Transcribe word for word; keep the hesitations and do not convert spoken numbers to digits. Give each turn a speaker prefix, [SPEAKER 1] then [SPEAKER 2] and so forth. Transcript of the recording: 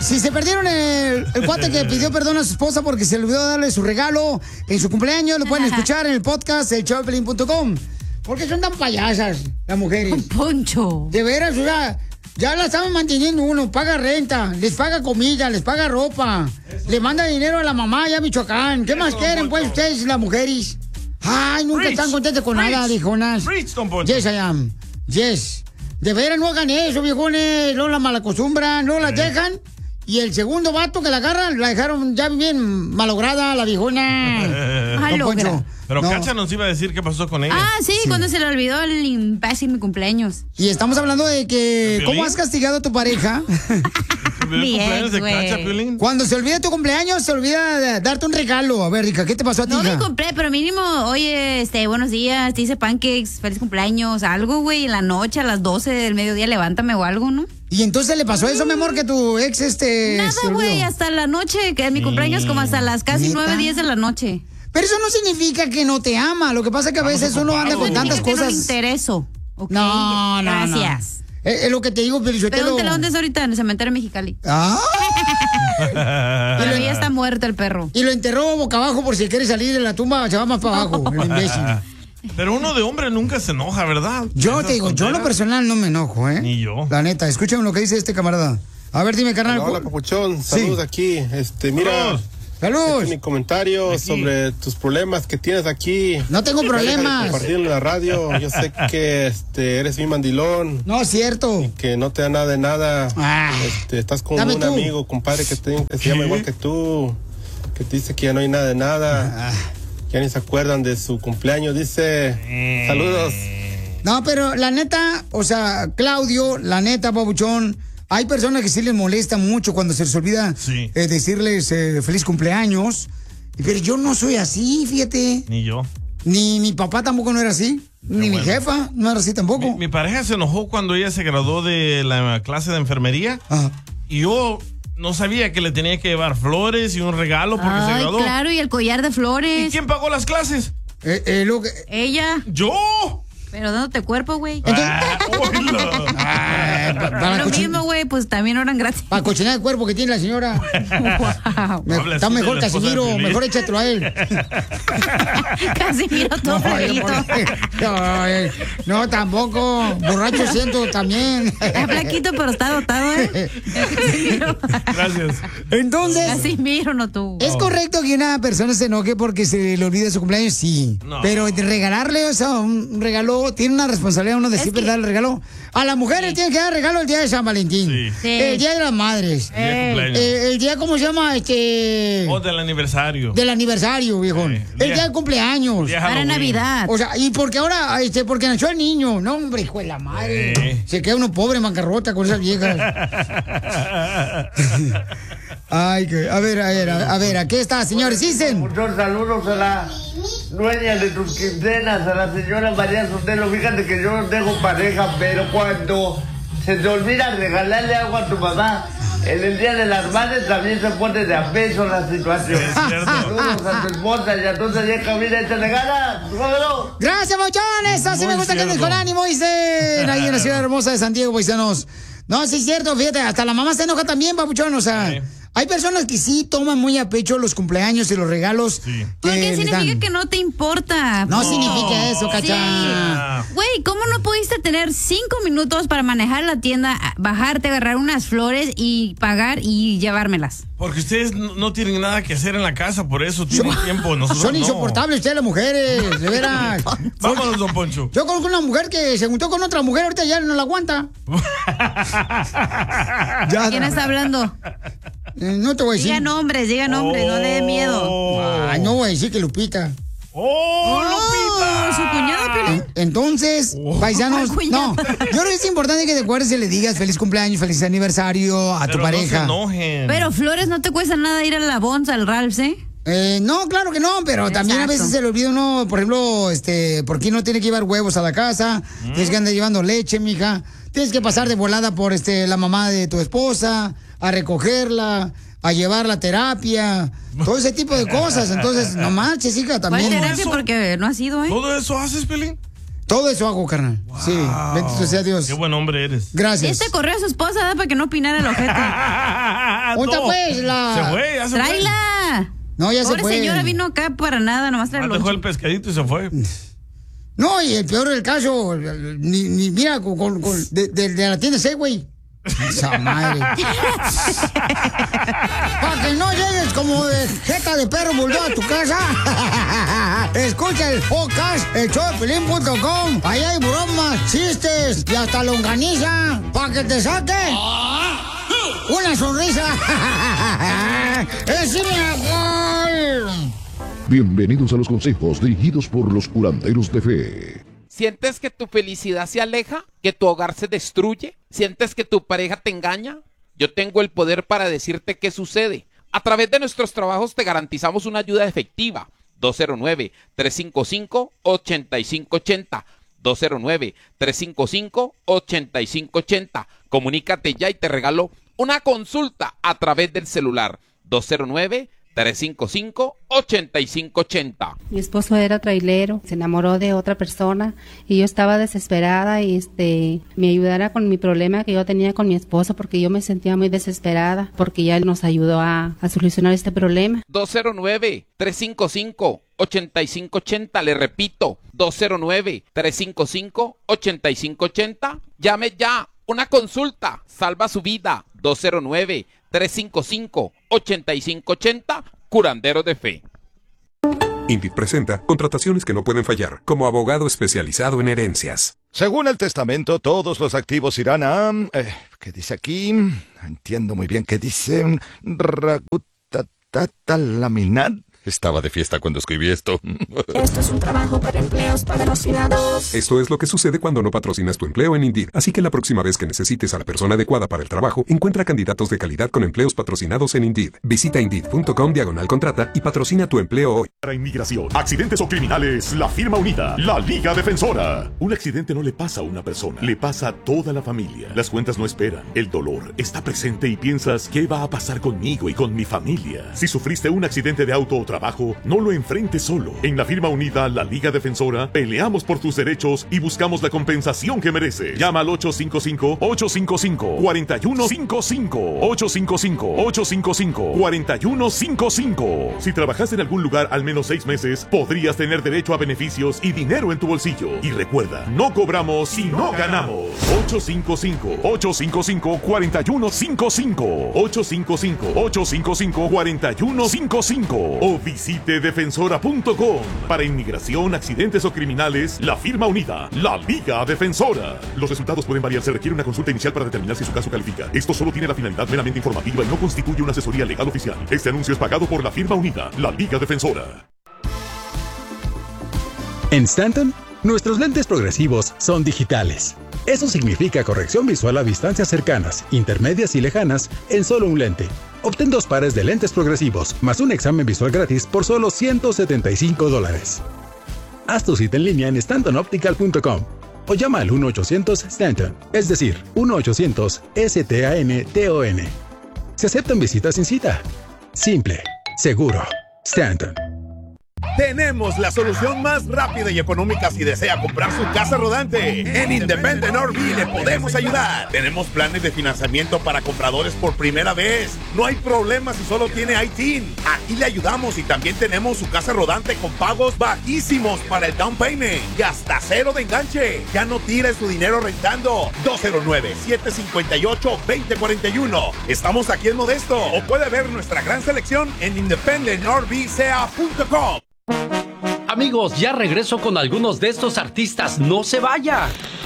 [SPEAKER 1] Si se perdieron el, el cuate que pidió perdón a su esposa porque se le olvidó darle su regalo en su cumpleaños, lo pueden escuchar en el podcast el show de Piolín punto com. Porque son tan payasas las mujeres.
[SPEAKER 2] Un poncho.
[SPEAKER 1] De veras, o sea, ya la estaban manteniendo uno, paga renta, les paga comida, les paga ropa, eso. Le manda dinero a la mamá allá a Michoacán. ¿Qué eso, más quieren, pues, ustedes, las mujeres? Ay, nunca Rich, están contentos con Rich, nada, viejonas.
[SPEAKER 3] Rich, don Poncho.
[SPEAKER 1] Yes, I am. Yes. De veras, no hagan eso, viejones. No la malacostumbran, no la sí. dejan. Y el segundo vato que la agarran, la dejaron ya bien malograda, la viejona.
[SPEAKER 2] Malogra.
[SPEAKER 3] Pero no. Cacha nos iba a decir qué pasó con ella.
[SPEAKER 2] Ah, sí, sí. Cuando se le olvidó el imbécil mi cumpleaños.
[SPEAKER 1] Y estamos hablando de que, ¿cómo has castigado a tu pareja?
[SPEAKER 2] Mi ex,
[SPEAKER 3] de Cacha, Piolín?
[SPEAKER 1] Cuando se olvida tu cumpleaños, se olvida de darte un regalo. A ver, Rica, ¿qué te pasó a ti?
[SPEAKER 2] No
[SPEAKER 1] hija?
[SPEAKER 2] me compré, pero mínimo, oye, este, buenos días, te hice pancakes, feliz cumpleaños, algo, güey, en la noche, a las doce del mediodía, levántame o algo, ¿no?
[SPEAKER 1] Y entonces le pasó eso, mi amor, que tu ex, este...
[SPEAKER 2] Nada, güey, hasta la noche, que mi cumpleaños como hasta las casi nueve, diez de la noche.
[SPEAKER 1] Pero eso no significa que no te ama. Lo que pasa es que a veces uno anda con tantas cosas.
[SPEAKER 2] No me intereso. Okay.
[SPEAKER 1] No, no,
[SPEAKER 2] gracias.
[SPEAKER 1] No. Es, es lo que te digo, pero yo te
[SPEAKER 2] ¿Pero
[SPEAKER 1] lo...
[SPEAKER 2] dónde la andas ahorita? En el cementerio Mexicali.
[SPEAKER 1] Ah.
[SPEAKER 2] Pero ya está muerto el perro.
[SPEAKER 1] Y lo enterró boca abajo por si quiere salir de la tumba, se va más para abajo, el imbécil.
[SPEAKER 3] Pero uno de hombre nunca se enoja, ¿verdad?
[SPEAKER 1] Yo te digo, tonteras? Yo en lo personal no me enojo, ¿eh?
[SPEAKER 3] Ni yo.
[SPEAKER 1] La neta, escúchame lo que dice este camarada. A ver, dime, carnal.
[SPEAKER 4] Hola, hola Papuchón, saludos sí. aquí. Este, mira...
[SPEAKER 3] Saludos.
[SPEAKER 1] ¡Salud!
[SPEAKER 4] Este, mi comentario aquí. Sobre tus problemas que tienes aquí.
[SPEAKER 1] No tengo problemas.
[SPEAKER 4] Compartir en la radio. Yo sé que este, eres mi mandilón.
[SPEAKER 1] No, es cierto.
[SPEAKER 4] Y que no te da nada de nada.
[SPEAKER 1] Ah,
[SPEAKER 4] este, estás con
[SPEAKER 1] un
[SPEAKER 4] tú. amigo, compadre, que, te, que se llama igual que tú. Que te dice que ya no hay nada de nada. Ah. Ya ni se acuerdan de su cumpleaños. Dice, mm. saludos.
[SPEAKER 1] No, pero la neta, o sea, Claudio, la neta, Pabuchón, hay personas que sí les molesta mucho cuando se les olvida
[SPEAKER 3] sí.
[SPEAKER 1] eh, decirles eh, feliz cumpleaños. Pero yo no soy así, fíjate.
[SPEAKER 3] Ni yo.
[SPEAKER 1] Ni mi papá tampoco no era así. Qué ni bueno. Mi jefa no era así tampoco.
[SPEAKER 3] Mi, mi pareja se enojó cuando ella se graduó de la clase de enfermería.
[SPEAKER 1] Ajá.
[SPEAKER 3] Y yo no sabía que le tenía que llevar flores y un regalo porque
[SPEAKER 2] Ay,
[SPEAKER 3] se graduó.
[SPEAKER 2] Claro, y el collar de flores.
[SPEAKER 3] ¿Y quién pagó las clases?
[SPEAKER 1] Eh, eh, lo que...
[SPEAKER 2] Ella.
[SPEAKER 3] ¿Yo?
[SPEAKER 2] Pero dándote cuerpo, güey.
[SPEAKER 3] Ah,
[SPEAKER 1] ah, pa, pa
[SPEAKER 2] lo mismo, güey, pues también eran gratis.
[SPEAKER 1] Para cocinar el cuerpo que tiene la señora.
[SPEAKER 2] Wow.
[SPEAKER 1] Me, está mejor Casimiro, mejor échatelo a él.
[SPEAKER 2] Casimiro todo
[SPEAKER 1] no, no, no, tampoco. Borracho siento también.
[SPEAKER 2] Está flaquito, pero está dotado, ¿eh?
[SPEAKER 3] Gracias.
[SPEAKER 1] Entonces.
[SPEAKER 2] Casimiro, no tú.
[SPEAKER 1] ¿Es correcto que una persona se enoje porque se le olvida su cumpleaños? Sí. No. Pero regalarle, o sea, un regalo, tiene una responsabilidad uno de es siempre que... darle regalo. A las mujeres sí. tienen que dar regalo el día de San Valentín. Sí. Sí. El día de las madres.
[SPEAKER 3] El día de cumpleaños.
[SPEAKER 1] Eh, el día, ¿cómo se llama? Este...
[SPEAKER 3] O del aniversario.
[SPEAKER 1] Del aniversario, viejón. Sí. El, día... el día de cumpleaños.
[SPEAKER 2] Día Para Navidad.
[SPEAKER 1] O sea, y porque ahora, este, porque nació el niño. No, hombre, hijo de la madre. Sí. Se queda uno pobre, bancarrota con esas viejas. Ay, que, a ver, a ver, a, a ver, aquí está, señores, dicen.
[SPEAKER 5] Muchos saludos a la dueña de tus quincenas, a la señora María Sotelo. Fíjate que yo no tengo pareja, pero cuando se te olvida regalarle algo a tu mamá, en el día de las madres también se pone de a peso la situación. Saludos a tu esposa y a tu vieja vida, échale ganas.
[SPEAKER 1] Gracias, mochones. Así me gusta que andes con ánimo, dicen. Ahí en la ciudad hermosa de San Diego, paisanos. No, sí es cierto, fíjate, hasta la mamá se enoja también, papuchón, o sea... Sí. Hay personas que sí toman muy a pecho los cumpleaños y los regalos. Sí.
[SPEAKER 2] Porque significa dan. que no te importa.
[SPEAKER 1] No, no. significa eso, cacha.
[SPEAKER 2] Güey, sí. ¿cómo no pudiste tener cinco minutos para manejar la tienda, bajarte, agarrar unas flores y pagar y llevármelas?
[SPEAKER 3] Porque ustedes no tienen nada que hacer en la casa, por eso tienen
[SPEAKER 1] Yo,
[SPEAKER 3] tiempo. Nosotros
[SPEAKER 1] son
[SPEAKER 3] no.
[SPEAKER 1] insoportables ustedes las mujeres, de veras.
[SPEAKER 3] Vámonos, don Poncho.
[SPEAKER 1] Yo conozco una mujer que se juntó con otra mujer, ahorita ya no la aguanta.
[SPEAKER 2] ya, ¿quién está hablando?
[SPEAKER 1] Eh, no te voy a decir.
[SPEAKER 2] Diga nombres, diga nombres, oh. no le dé miedo.
[SPEAKER 1] Ay, no voy a decir que Lupita.
[SPEAKER 3] ¡Oh, oh Lupita!
[SPEAKER 2] ¿Su cuñada, Piolín?
[SPEAKER 1] Entonces, oh. paisanos, no, yo creo que es importante que te acuerdes y le digas feliz cumpleaños, feliz aniversario a
[SPEAKER 3] Pero
[SPEAKER 1] tu pareja.
[SPEAKER 3] No se enojen.
[SPEAKER 2] Pero flores no te cuesta nada ir a la Bonza, al Ralph's, ¿eh?
[SPEAKER 1] Eh, no, claro que no, pero Exacto. también a veces se le olvida uno, por ejemplo, este, ¿por qué no tiene que llevar huevos a la casa? Mm. Tienes que andar llevando leche, mija. Tienes que pasar de volada por este la mamá de tu esposa, a recogerla, a llevar la terapia, todo ese tipo de cosas. Entonces, no marches, hija, también.
[SPEAKER 2] ¿Cuál terapia? Porque no ha sido, ¿eh?
[SPEAKER 3] ¿Todo eso haces, Pelín?
[SPEAKER 1] Todo eso hago, carnal. Wow. Sí, bendito sea Dios.
[SPEAKER 3] Qué buen hombre eres.
[SPEAKER 1] Gracias.
[SPEAKER 2] Este corrió a su esposa ¿da? Para que no opinara el ojete.
[SPEAKER 1] ¿Dónde no. pues la...?
[SPEAKER 3] Se fue, ya se
[SPEAKER 2] ¡Tráela!
[SPEAKER 3] fue.
[SPEAKER 1] No, ya
[SPEAKER 2] Pobre
[SPEAKER 1] se fue.
[SPEAKER 2] señora vino acá para nada, nomás trae el
[SPEAKER 3] dejó el pescadito y se fue.
[SPEAKER 1] No, y el peor del caso, ni, ni mira, con, con, con de, de, de la tienda Segway. Esa madre. Para que no llegues como de jeta de perro bulldog a tu casa. Escucha el podcast, el show de Pelín punto com. Ahí hay bromas, chistes y hasta longaniza. Para que te saque una sonrisa. ¡Es gol!
[SPEAKER 6] Bienvenidos a los consejos dirigidos por los curanderos de fe.
[SPEAKER 7] ¿Sientes que tu felicidad se aleja? ¿Que tu hogar se destruye? ¿Sientes que tu pareja te engaña? Yo tengo el poder para decirte qué sucede. A través de nuestros trabajos te garantizamos una ayuda efectiva. dos cero nueve, tres cinco cinco, ocho cinco ocho cero. dos cero nueve, tres cinco cinco, ocho cinco ocho cero. Comunícate ya y te regalo una consulta a través del celular. dos cero nueve, tres cinco cinco, ocho cinco ocho cero.
[SPEAKER 8] Mi esposo era trailero, se enamoró de otra persona y yo estaba desesperada y este me ayudara con mi problema que yo tenía con mi esposo porque yo me sentía muy desesperada porque ya él nos ayudó a, a solucionar este problema.
[SPEAKER 7] dos cero nueve, tres cinco cinco, ocho cinco ocho cero, le repito, dos cero nueve, tres cinco cinco, ocho cinco ocho cero. Llame ya, una consulta, salva su vida. dos cero nueve, tres cinco cinco, ocho cinco ocho cero, Curandero de Fe.
[SPEAKER 9] Indeed presenta contrataciones que no pueden fallar, como abogado especializado en herencias.
[SPEAKER 10] Según el testamento, todos los activos irán a... Eh, ¿Qué dice aquí? Entiendo muy bien qué dice... Ragutatata laminar. Estaba de fiesta cuando escribí esto.
[SPEAKER 11] Esto es un trabajo para empleos patrocinados.
[SPEAKER 9] Esto es lo que sucede cuando no patrocinas tu empleo en Indeed. Así que la próxima vez que necesites a la persona adecuada para el trabajo, encuentra candidatos de calidad con empleos patrocinados en Indeed. Visita Indeed punto com diagonal contrata y patrocina tu empleo hoy.
[SPEAKER 12] Para inmigración, accidentes o criminales, la firma unida, la Liga Defensora. Un accidente no le pasa a una persona, le pasa a toda la familia. Las cuentas no esperan, el dolor está presente y piensas, ¿qué va a pasar conmigo y con mi familia? Si sufriste un accidente de auto o trabajo, no lo enfrentes solo. En la firma unida, la Liga Defensora, peleamos por tus derechos y buscamos la compensación que mereces. Llama al ocho cinco cinco, ocho cinco cinco, cuatro uno cinco cinco, ocho cinco cinco, ocho cinco cinco, cuatro uno cinco cinco. Si trabajas en algún lugar al menos seis meses, podrías tener derecho a beneficios y dinero en tu bolsillo. Y recuerda, no cobramos si no ganamos. ocho cinco cinco, ocho cinco cinco, cuatro uno cinco cinco, ocho cinco cinco, ocho cinco cinco, cuatro uno cinco cinco o visite defensora punto com. Para inmigración, accidentes o criminales, la firma unida, la Liga Defensora. Los resultados pueden variar, se requiere una consulta inicial para determinar si su caso califica. Esto solo tiene la finalidad meramente informativa y no constituye una asesoría legal oficial. Este anuncio es pagado por la firma unida, la Liga Defensora.
[SPEAKER 13] En Stanton, nuestros lentes progresivos son digitales. Eso significa corrección visual a distancias cercanas, intermedias y lejanas en solo un lente. Obtén dos pares de lentes progresivos, más un examen visual gratis por solo ciento setenta y cinco dólares. Haz tu cita en línea en stanton optical punto com o llama al uno ochocientos Stanton, es decir, uno ochocientos S T A N T O N. Se aceptan visitas sin cita. Simple, seguro, Stanton.
[SPEAKER 14] Tenemos la solución más rápida y económica si desea comprar su casa rodante. En Independent R V le podemos ayudar. Tenemos planes de financiamiento para compradores por primera vez. No hay problema si solo tiene I T I N. Aquí le ayudamos y también tenemos su casa rodante con pagos bajísimos para el down payment y hasta cero de enganche. Ya no tire su dinero rentando. dos cero nueve, siete cinco ocho, dos cero cuatro uno. Estamos aquí en Modesto o puede ver nuestra gran selección en independent r v c a punto com.
[SPEAKER 15] Amigos, ya regreso con algunos de estos artistas. ¡No se vaya!